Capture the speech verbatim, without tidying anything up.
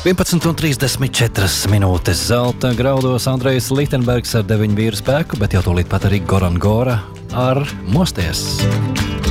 vienpadsmit un trīsdesmit četras minūtes zelta graudos Andrejs Lichtenbergs ar deviņu vīru spēku, bet jau tūlīt pat arī Goran Gora ar Mosties.